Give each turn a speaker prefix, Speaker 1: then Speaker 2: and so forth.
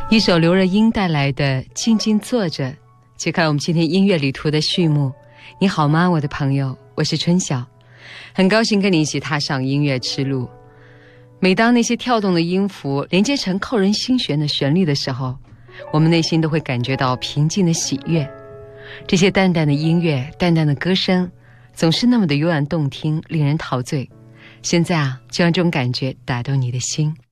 Speaker 1: 一首刘若英带来的《静静坐着》，揭开我们今天音乐旅途的序幕。你好吗，我的朋友？我是春晓，很高兴跟你一起踏上音乐之路。每当那些跳动的音符连接成扣人心弦的旋律的时候，我们内心都会感觉到平静的喜悦。这些淡淡的音乐，淡淡的歌声，总是那么的悠然动听，令人陶醉。现在就让这种感觉打动你的心。